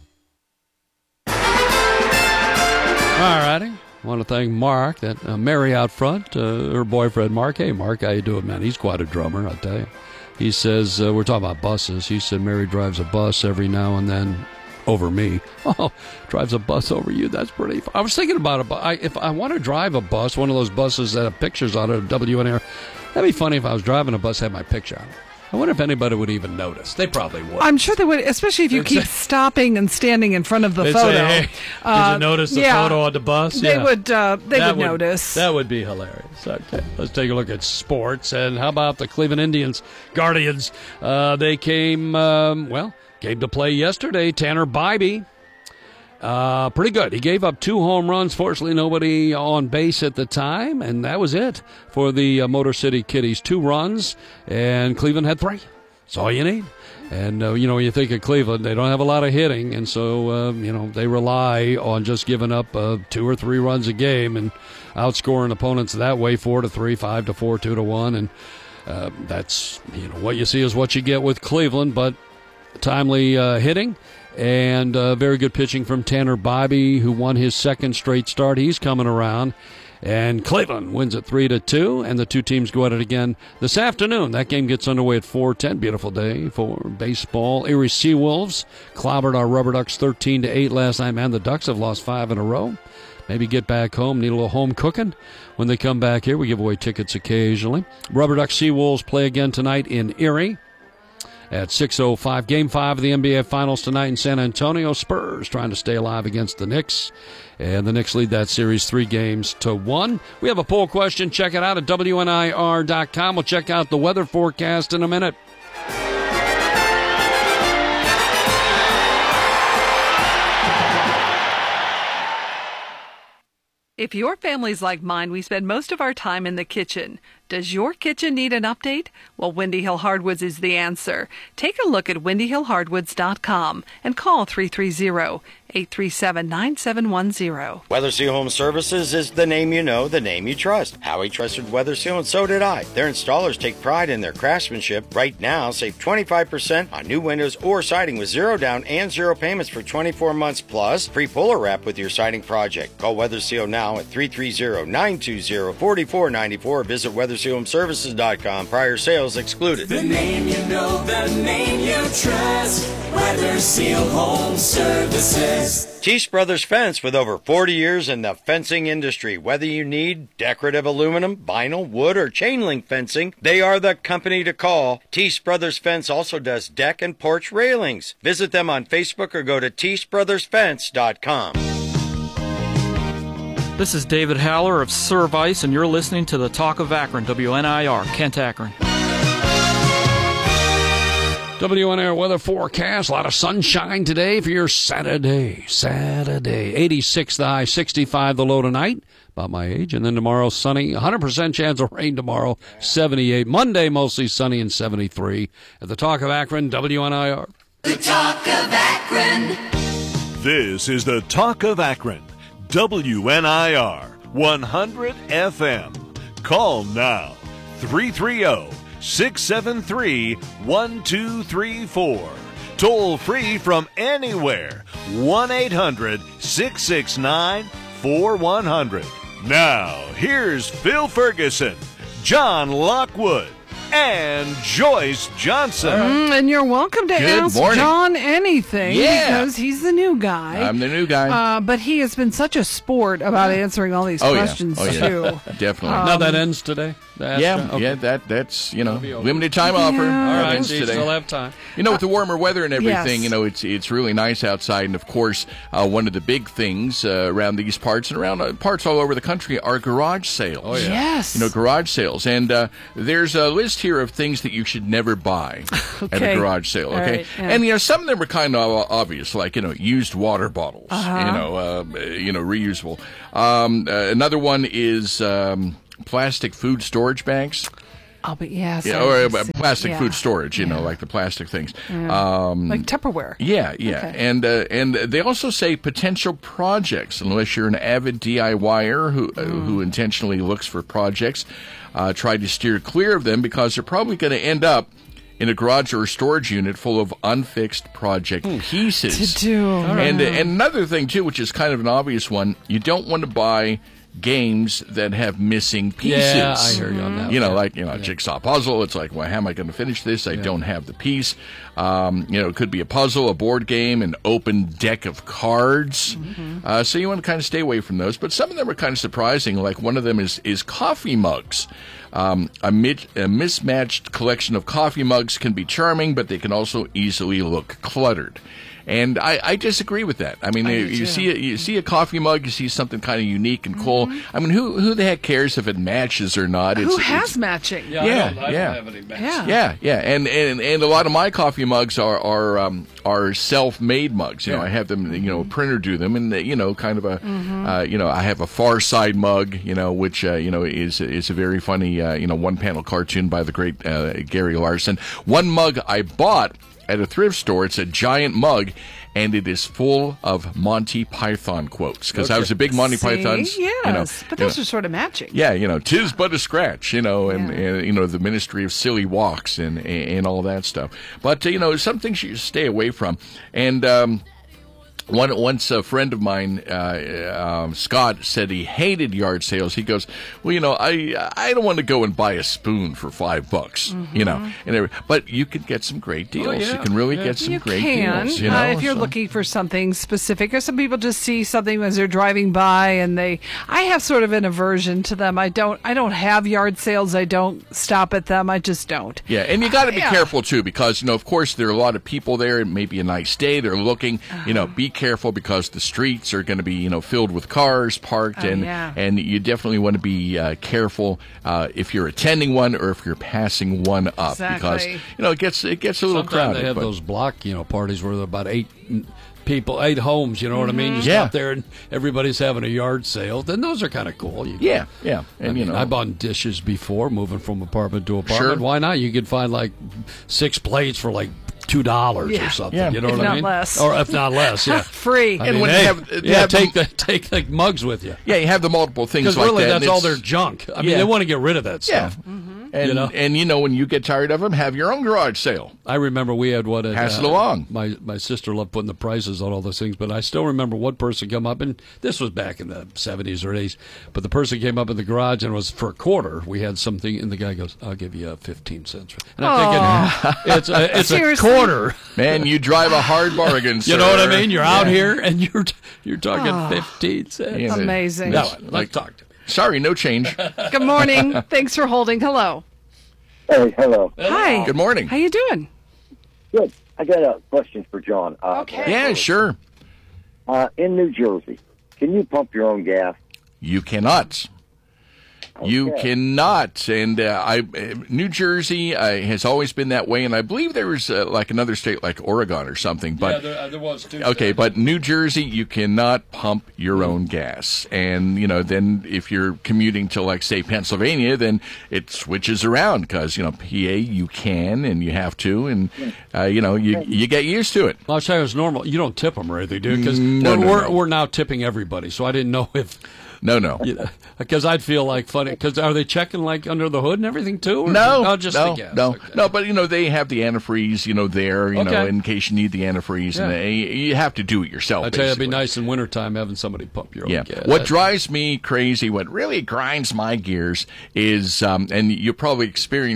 All righty. I want to thank Mark, that uh, Mary out front, uh, her boyfriend Mark. Hey, Mark, how you doing, man? He's quite a drummer, I'll tell you. He says, uh, we're talking about buses. He said Mary drives a bus every now and then over me. Oh, drives a bus over you. That's pretty fun. I was thinking about it. I, if I want to drive a bus, one of those buses that have pictures on it of W N R, that'd be funny if I was driving a bus that had my picture on it. I wonder if anybody would even notice. They probably would. I'm sure they would, especially if you They'd keep say, stopping and standing in front of the They'd photo. Say, hey, uh, did you notice the yeah, photo on the bus? They yeah. would. Uh, they that would notice. That would be hilarious. Okay, let's take a look at sports. And how about the Cleveland Indians, Guardians? Uh, they came. Um, well, came to play yesterday. Tanner Bybee. Uh, pretty good. He gave up two home runs. Fortunately, nobody on base at the time, and that was it for the uh, Motor City Kitties. Two runs, and Cleveland had three. That's all you need. And, uh, you know, when you think of Cleveland, they don't have a lot of hitting, and so, uh, you know, they rely on just giving up uh, two or three runs a game and outscoring opponents that way, four to three, five to four, two to one, and uh, that's, you know, what you see is what you get with Cleveland, but timely uh, hitting. And uh, very good pitching from Tanner Bybee, who won his second straight start. He's coming around. And Cleveland wins it three to two, and the two teams go at it again this afternoon. That game gets underway at four ten. Beautiful day for baseball. Erie Seawolves clobbered our Rubber Ducks thirteen to eight last night. Man, the Ducks have lost five in a row. Maybe get back home, need a little home cooking. When they come back here, we give away tickets occasionally. Rubber Ducks Seawolves play again tonight in Erie at six oh five. Game five of the N B A Finals tonight in San Antonio. Spurs trying to stay alive against the Knicks. And the Knicks lead that series three games to one. We have a poll question. Check it out at W N I R dot com. We'll check out the weather forecast in a minute. If your family's like mine, we spend most of our time in the kitchen. Does your kitchen need an update? Well, Windy Hill Hardwoods is the answer. Take a look at windy hill hardwoods dot com and call three three zero, eight three seven, nine seven one zero. Weather Seal Home Services is the name you know, the name you trust. Howie trusted Weather Seal, and so did I. Their installers take pride in their craftsmanship. Right now, save twenty-five percent on new windows or siding with zero down and zero payments for twenty-four months, plus free puller wrap with your siding project. Call Weather Seal now at three three zero, nine two zero, four four nine four. Visit weather seal home services dot com. Prior sales excluded. The name you know, the name you trust. Weather Seal Home Services. Teese Brothers Fence, with over forty years in the fencing industry. Whether you need decorative aluminum, vinyl, wood, or chain link fencing, they are the company to call. Teese Brothers Fence also does deck and porch railings. Visit them on Facebook or go to teese brothers fence dot com. This is David Haller of Service, and you're listening to the Talk of Akron, W N I R, Kent, Akron. W N I R weather forecast. A lot of sunshine today for your Saturday. Saturday. eighty-six the high, sixty-five the low tonight. About my age. And then tomorrow, sunny. one hundred percent chance of rain tomorrow. seventy-eight. Monday, mostly sunny and seventy-three. At the Talk of Akron, W N I R. The Talk of Akron. This is the Talk of Akron. W N I R one hundred F M. Call now. three three zero, six seven three, one two three four. Toll free from anywhere. one eight hundred, six six nine, four one zero zero. Now, here's Phil Ferguson, John Lockwood, and Joyce Johnson. Mm, and you're welcome to Good ask morning. John anything Yeah. because he's the new guy. I'm the new guy. Uh, but he has been such a sport about answering all these oh, questions, yeah. Oh, yeah. too. Definitely. now that ends today? The Ask yeah, John? Okay. yeah, that that's you know limited time offer. Yeah. All That right, ends so you today. still have time. You know, with the warmer weather and everything, Yes. you know, it's it's really nice outside. And of course, uh, one of the big things uh, around these parts and around uh, parts all over the country are garage sales. Oh, yeah. Yes. You know, garage sales. And uh, there's a list here of things that you should never buy at Okay. a garage sale, All okay? right, yeah. And, you know, some of them are kind of obvious, like, you know, used water bottles, Uh-huh. you know, uh, you know, reusable. Um, uh, another one is um, plastic food storage bags. Oh, but yes. Yeah, I or uh, understand. plastic Yeah. food storage, you know, Yeah. like the plastic things. Yeah. Um, Like Tupperware. yeah, yeah, Okay. and uh, and they also say potential projects. Unless you're an avid DIYer who uh, Mm. who intentionally looks for projects, uh, try to steer clear of them because they're probably going to end up in a garage or a storage unit full of unfixed project pieces. To do. And uh, and another thing too, which is kind of an obvious one, you don't want to buy games that have missing pieces. Yeah, I hear you on that. You know, Yeah. like, you know, a jigsaw puzzle. It's like, well, how am I going to finish this? I don't have the piece. Um, you know, it could be a puzzle, a board game, an open deck of cards. Uh, so you want to kind of stay away from those. But some of them are kind of surprising. Like one of them is, is coffee mugs. Um, a, mi- a mismatched collection of coffee mugs can be charming, but they can also easily look cluttered. And I, I disagree with that. I mean, I you, do you too. see a, you see a coffee mug, you see something kind of unique and cool. I mean, who who the heck cares if it matches or not? Who It's, has it's, matching? Yeah, Yeah, I don't, I yeah. don't have any match. Yeah. yeah, yeah, and, and and a lot of my coffee mugs are are um, are self-made mugs. You know, I have them. You know, a printer do them, and you know, kind of a uh, you know, I have a Far Side mug. You know, which uh, you know is is a very funny uh, you know one-panel cartoon by the great uh, Gary Larson. One mug I bought at a thrift store. It's a giant mug. And it is full of Monty Python quotes because I was a big Monty See? Python's. Yes. You know, but you those know, are sort of matching. yeah, you know, 'tis but a scratch, you know, and, Yeah. and you know, the Ministry of Silly Walks and and all that stuff. But uh, you know, some things you stay away from. And um, one once a friend of mine, uh, um, Scott, said he hated yard sales. He goes, "Well, you know, I I don't want to go and buy a spoon for five bucks, you know, and every, but you can get some great deals. yeah. You can really Yeah. get some You great can, deals. You know, uh, if you're so- looking for something specific, or some people just see something as they're driving by, and they. I have sort of an aversion to them. I don't. I don't have yard sales. I don't stop at them. I just don't. Yeah, and you got to be Yeah. careful too, because you know, of course, there are a lot of people there. It may be a nice day. They're looking. You know, be careful because the streets are going to be, you know, filled with cars parked, Oh, and yeah. and you definitely want to be uh, careful uh, if you're attending one or if you're passing one up, because Exactly. you know it gets it gets a little Sometimes crowded. they have but- those block, you know, parties where there are about eight people, eight homes. You know what I mean? You Yeah. stop there and everybody's having a yard sale. Then those are kind of cool. You yeah, yeah, I and you mean, know, I bought dishes before, moving from apartment to apartment. Sure. Why not? You could find like six plates for like two dollars Yeah. or something. Yeah. You know If what I not mean? less. Or if not less, yeah. Free. I And mean, when you hey, have- you yeah, have take them- the take the mugs with you. yeah, you have the multiple things Because like really, that. and that's all it's- their junk. I mean, Yeah. they want to get rid of that Yeah. stuff. And You know? and you know, when you get tired of them, have your own garage sale. I remember we had one at Pass it uh, along. My my sister loved putting the prices on all those things, but I still remember one person come up, and this was back in the seventies or eighties. But the person came up in the garage and it was for a quarter. We had something, and the guy goes, "I'll give you uh, fifteen cents." And I'm thinking, it's a, it's a Seriously? quarter. Man, you drive a hard bargain, You know what I sir. mean? You're out Yeah. here and you're you're talking fifteen cents. Yeah, Amazing. No, Like- let's talk to me. Sorry, no change. Good morning. Thanks for holding. Hello. Hey, hello. Hi. Good morning. How you doing? Good. I got a question for John. Uh, Okay. Yeah, sure. Uh, in New Jersey, can you pump your own gas? You cannot. You Okay. cannot, and uh, I, uh, New Jersey uh, has always been that way, and I believe there was uh, like another state like Oregon or something. But yeah, there, uh, there was two. okay, but New Jersey, you cannot pump your own gas, and you know, then if you're commuting to like say Pennsylvania, then it switches around because you know P A you can and you have to, and uh, you know you you get used to it. Well, I'll tell you, it's normal. You don't tip them or anything, dude, because No, we're, no, we're, no. we're now tipping everybody. So I didn't know if, No, no. you know, because I'd feel like funny. Because are they checking like under the hood and everything too? Or No, oh, just no, the gas. no, Okay. no. But you know they have the antifreeze, you know, there, you know, Okay. in case you need the antifreeze, and Yeah. they, you have to do it yourself. I tell you, it'd be basically. nice in wintertime having somebody pump your own Yeah. gas. What That- drives me crazy, what really grinds my gears is, um, and you probably experience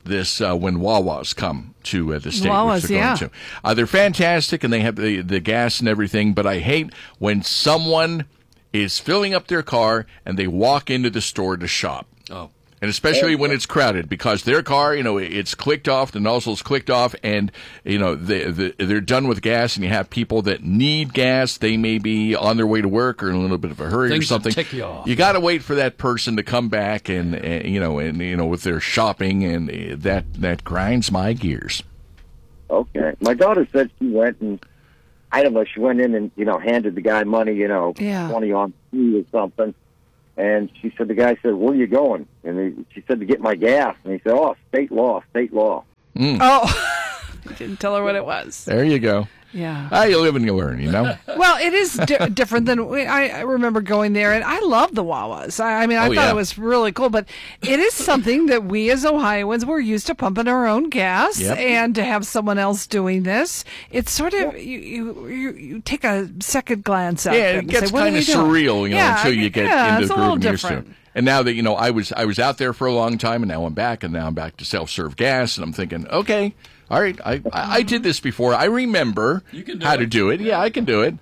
this uh, when Wawas come to uh, the state. Wawas, which they're yeah. going to. Uh, they're fantastic, and they have the, the gas and everything, but I hate when someone is filling up their car and they walk into the store to shop. Oh. And especially when it's crowded, because their car, you know, it's clicked off, the nozzle's clicked off, and, you know, they, they, they're done with gas, and you have people that need gas. They may be on their way to work or in a little bit of a hurry Things or something. that tick you off. You got to wait for that person to come back and, and, you know, and, you know, with their shopping, and uh, that, that grinds my gears. Okay. My daughter said she went and, I don't know, she went in and, you know, handed the guy money, you know, Yeah. twenty on three or something. And she said, the guy said, where are you going? And he, she said, to get my gas. And he said, oh, state law, state law. Mm. Oh, you didn't tell her what it was. There you go. Yeah. Ah, you live and you learn, you know? Well, it is di- different than we, I, I remember going there, and I love the Wawas. I, I mean, I Oh, thought yeah. it was really cool, but it is something that we as Ohioans we're used to pumping our own gas, Yep. and to have someone else doing this, it's sort of you you, you, you take a second glance at Yeah, it it and gets say, what are kind of we doing? surreal, you know, Yeah, until you get yeah, into it's the a little groove and used to it. different. And now that, you know, I was I was out there for a long time, and now I'm back, and now I'm back to self-serve gas, and I'm thinking, okay, all right, I I, I did this before. I remember can do how it. to do it. Yeah, I can do it.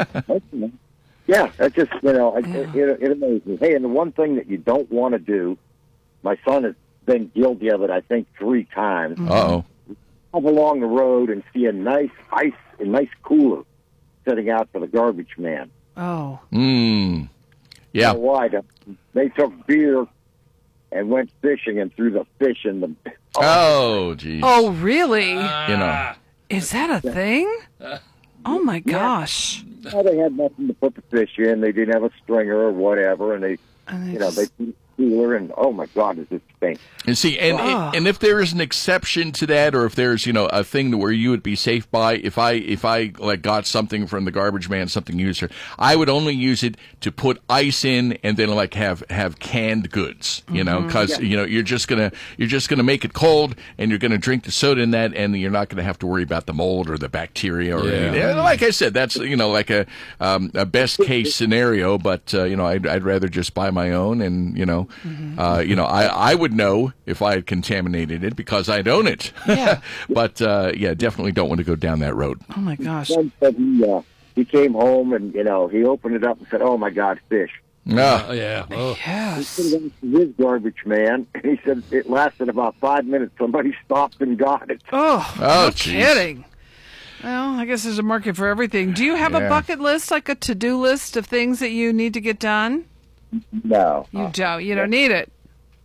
Yeah, that's just, you know, it, it, it amazes me. Hey, and the one thing that you don't want to do, my son has been guilty of it, I think, three times. Uh-oh. Come along the road and see a nice ice, a nice cooler sitting out for the garbage man. Oh. Mm. Yeah. You know why? They took beer and went fishing and threw the fish in the... Oh, geez. Oh, really? You know. Is that a thing? Oh my gosh. Well, they had nothing to put the fish in. They didn't have a stringer or whatever, and they, And you know, they just- put a cooler, and oh my God, does it stink? And see, and Ah. and if there is an exception to that, or if there's, you know, a thing where you would be safe by, if I if I like got something from the garbage man, something used, I would only use it to put ice in, and then like have have canned goods, you know, because you know you're just gonna you're just gonna make it cold, and you're gonna drink the soda in that, and you're not gonna have to worry about the mold or the bacteria or Yeah. anything. And like I said, that's you know like a um, a best case scenario, but uh, you know I'd, I'd rather just buy my own, and you know, uh, you know I I would know if I had contaminated it because I'd own it. Yeah. But uh, yeah, definitely don't want to go down that road. Oh my gosh. Son said he, uh, he came home and, you know, he opened it up and said, oh my God, fish. No. Oh, yeah. Oh. He Yes. put it into his garbage man, and he said it lasted about five minutes. Somebody stopped and got it. Oh, Oh, no geez. kidding. Well, I guess there's a market for everything. Do you have Yeah. a bucket list, like a to-do list of things that you need to get done? No. You don't. You don't need it.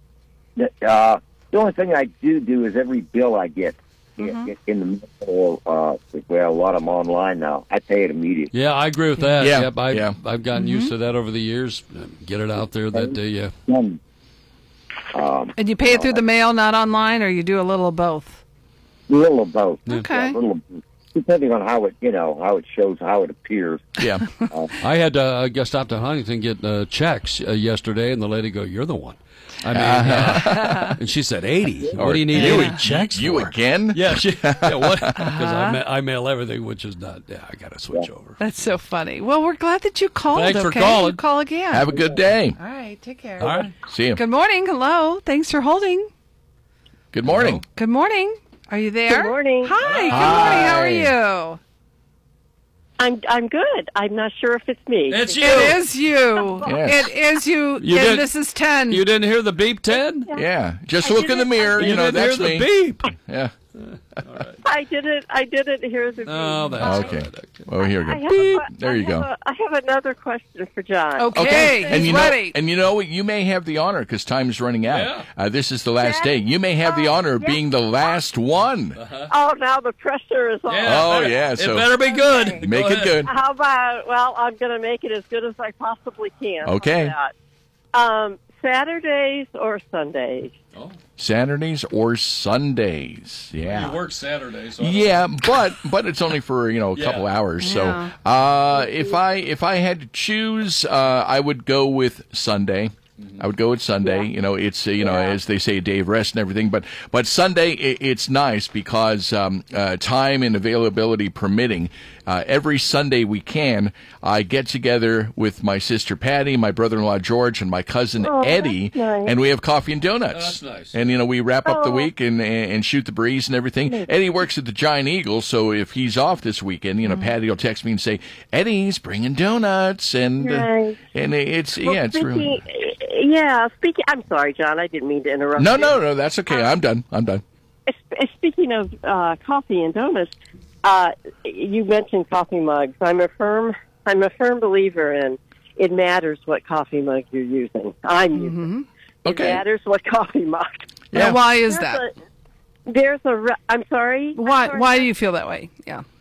Uh, the only thing I do do is every bill I get Mm-hmm. in, in the middle, uh, well, a lot of them online now, I pay it immediately. Yeah, I agree with that. Yeah, Yep, I, yeah. I've gotten used to that over the years. Get it out there that day, yeah. Um, um, And you pay it through the mail, not online, or you do a little of both? a little of both. Okay. Yeah, a little, depending on how it, you know, how it shows, how it appears. Yeah. I had to uh, I stopped at Huntington get uh, checks uh, yesterday, and the lady go, "You're the one." I mean, uh, and she said eighty. What do you need You- eighty checks You for? again? Yeah, she, yeah. What? Because I, ma- I mail everything, which is not. Yeah, I got to switch over. That's so funny. Well, we're glad that you called. Thanks for okay? calling. You call again. Have a good day. All right. Take care. All right. See you. Good morning. Hello. Thanks for holding. Good morning. Good morning. Are you there? Good morning. Hi. Good Hi. morning. How are you? I'm I'm good. I'm not sure if it's me. It's you. It is you. Yes. It is you. You and did- this is ten. You didn't hear the beep, Ted? Yeah. Just I look in the didn't- mirror. You, You know, didn't that's hear me. the beep. Yeah. I didn't. I didn't hear the. Oh, that's Okay. good. Well, here I we have go. a, There I you have go. a- I have another question for John. Okay. He's and you know, ready. and you know, what? You may have the honor because time's running out. Yeah. Uh, this is the last day. You may have the Oh, honor of yeah. being the last one. Oh, now the pressure is on. Yeah, Oh, it better- yeah, It so- better be good. Make Go it ahead. good. How about? Well, I'm going to make it as good as I possibly can. How's Okay. that? Um, Saturdays or Sundays? Saturdays or Sundays. Yeah. You work Saturday, so I don't- Yeah, but but it's only for you know a Yeah. couple hours. Yeah. So uh, if I if I had to choose, uh, I would go with Sunday. I would go with Sunday. You know, it's uh, you know, as they say, a day of rest and everything. But but Sunday, it, it's nice because um, uh, time and availability permitting, uh, every Sunday we can, I get together with my sister Patty, my brother-in-law George, and my cousin Oh, Eddie, that's nice. and we have coffee and donuts. Oh, that's nice. And you know, we wrap up the Oh. week and and shoot the breeze and everything. Eddie works at the Giant Eagle, so if he's off this weekend, you know, Patty will text me and say, "Eddie's bringing donuts," and uh, Nice. and it's Well, yeah, it's speaking, really. Yeah, speaking. I'm sorry, John. I didn't mean to interrupt. No, you. no, no, that's okay. I'm done. I'm done. S- Speaking of uh, coffee and donuts, uh, you mentioned coffee mugs. I'm a firm. I'm a firm believer in it matters what coffee mug you're using. I'm using. Okay. It matters what coffee mug. Now, why is There's that? A, there's a. re- I'm sorry. Why? I'm sorry. Why do you feel that way? Yeah. Um,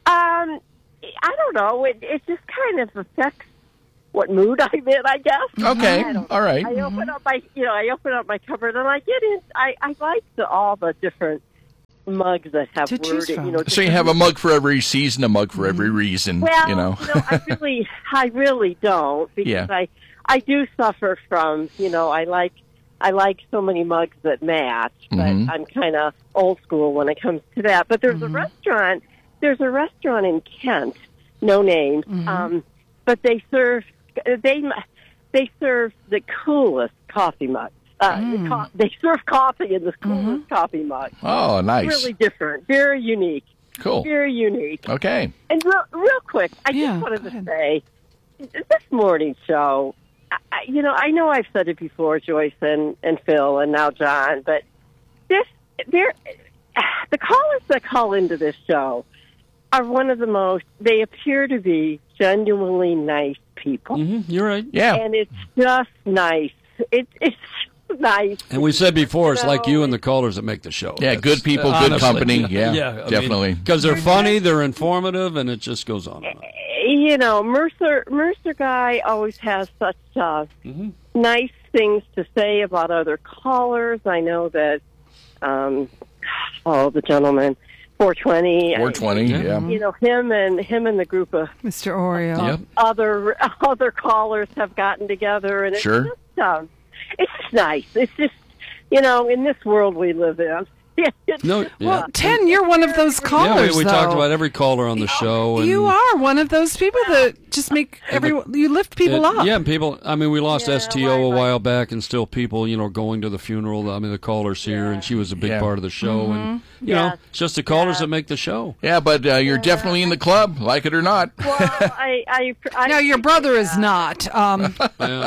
I don't know. It, it just kind of affects what mood I'm in, I guess. Okay. I don't- All right. I open up my, you know, I open up my cupboard and I get in. I, I like the, all the different mugs that have To choose wording. from. You know, So you have a mug for every season, a mug for every reason. well, you know. I really, I really don't because Yeah. I, I do suffer from, you know, I like, I like so many mugs that match, but Mhm. I'm kind of old school when it comes to that. But there's a restaurant, there's a restaurant in Kent, no name, um, but they serve, they, they serve the coolest coffee mugs. Uh, the co- they serve coffee in the coolest coffee mug. Oh, nice. Really different, very unique. Cool. Very unique. Okay. And real, real quick, I Yeah, just wanted go to ahead. say, this morning show, I, I- you know, I know I've said it before, Joyce and, and Phil, and now John, but this, there, the callers that call into this show are one of the most, they appear to be genuinely nice people. Mm-hmm, you're right. Yeah. And it's just nice. It, it's just nice. And we said before, it's like No, you and the callers that make the show. Yeah, That's- good people, uh, good honestly, company. Yeah, yeah, definitely. Because they're funny, they're informative, and it just goes on and on. You know, Mercer Mercer guy always has such uh, nice things to say about other callers. I know that, um, oh, the gentleman, four twenty. four twenty, yeah. You know, him and him and the group of Mister Oreo. Yep. other other callers have gotten together, and it's Sure. just, um, it's just nice. It's just, you know, in this world we live in. No, yeah. Well, Ten, you're one of those Yeah, callers. we, we though. talked about every caller on the show. And, You are one of those people that just make everyone. You lift people it- up. Yeah, and people. I mean, we lost Yeah, S T O a right, while back, and still people, you know, going to the funeral. I mean, the callers here, and she was a big Yeah. part of the show. And Mm-hmm. you know, Yes. it's just the callers that make the show. Yeah, but uh, you're definitely in the club, like it or not. Well, I, I, I No, your brother is not. Um, Yeah.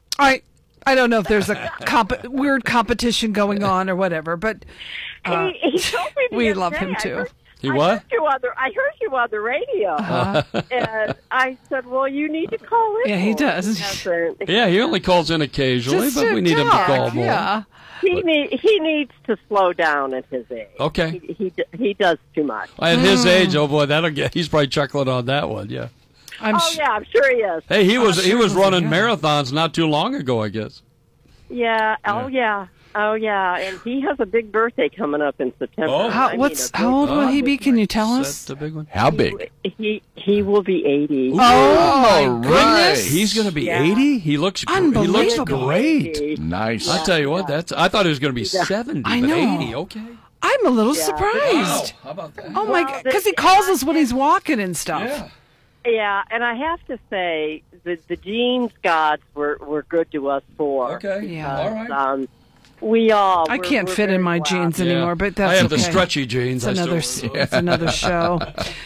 I I don't know if there's a comp- weird competition going on or whatever, but uh, he, he told me the we other love day, him I too. heard- He I what? Heard you on the, I heard you on the radio, Uh-huh. and I said, "Well, you need to call in." Yeah, he more." does. hasn't. Yeah, he only calls in occasionally, Just but to we need him to talk, call more. Yeah. He need, he needs to slow down at his age. Okay. He he, d- he does too much. At his age, oh boy, that'll get. He's probably chuckling on that one. Yeah. I'm oh sh- yeah, I'm sure he is. Hey, he was he sure was was, running yeah. marathons not too long ago, I guess. Yeah. Oh yeah. Oh yeah. And he has a big birthday coming up in September. Oh. I How, mean, what's a how old will he be? Can you tell That's us? the big one. How big? big- He he will be eighty. Oh All my right. goodness! He's going to be Yeah. eighty. He looks gr- he looks Unbelievable. great. Nice. I tell you what, that's. I thought he was going to be seventy, I but know. eighty. Okay. I'm a little Yeah. surprised. How about that? Oh my! Well, Because he the- calls us when he's walking and stuff. Yeah. Yeah, and I have to say the the genes gods were were good to us four. Okay. Yeah. All right. Um, we all. I we're- can't we're fit in very my blessed. jeans Yeah. anymore, but that's I have okay. the stretchy jeans. It's I another, still, it's another show.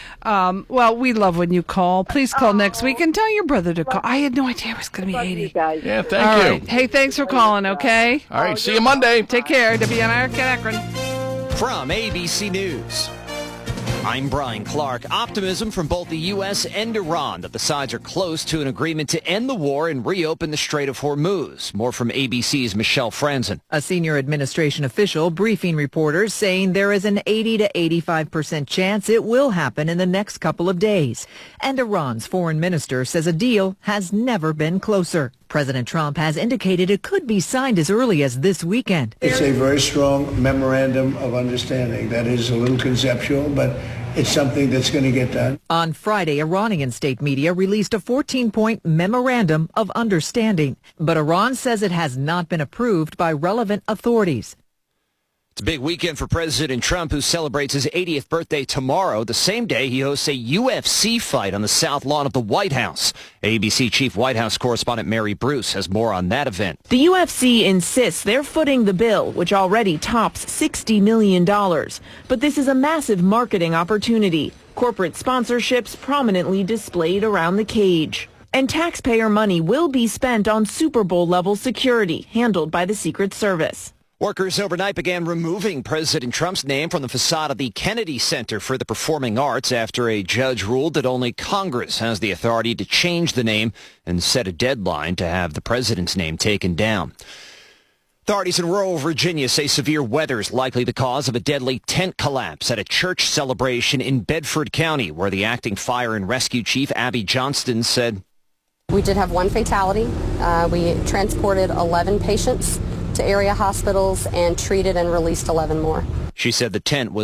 Um, well, we love when you call. Please call next week and tell your brother to call. I had no idea he was going to be Love you eighty. guys. Yeah, thank All you. right. Hey, thanks for calling, okay? All right, see you Monday. Take care. W N I R Akron. From A B C News, I'm Brian Clark. Optimism from both the U S and Iran that the sides are close to an agreement to end the war and reopen the Strait of Hormuz. More from A B C's Michelle Franzen. A senior administration official briefing reporters saying there is an eighty to eighty-five percent chance it will happen in the next couple of days. And Iran's foreign minister says a deal has never been closer. President Trump has indicated it could be signed as early as this weekend. It's a very strong memorandum of understanding that is a little conceptual, but it's something that's going to get done. On Friday, Iranian state media released a fourteen-point memorandum of understanding, but Iran says it has not been approved by relevant authorities. It's a big weekend for President Trump, who celebrates his eightieth birthday tomorrow, the same day he hosts a U F C fight on the south lawn of the White House. A B C Chief White House correspondent Mary Bruce has more on that event. The U F C insists they're footing the bill, which already tops sixty million dollars. But this is a massive marketing opportunity. Corporate sponsorships prominently displayed around the cage. And taxpayer money will be spent on Super Bowl-level security, handled by the Secret Service. Workers overnight began removing President Trump's name from the facade of the Kennedy Center for the Performing Arts after a judge ruled that only Congress has the authority to change the name and set a deadline to have the president's name taken down. Authorities in rural Virginia say severe weather is likely the cause of a deadly tent collapse at a church celebration in Bedford County, where the acting fire and rescue chief, Abby Johnston, said, "We did have one fatality. Uh, we transported eleven patients to area hospitals and treated and released eleven more." She said the tent was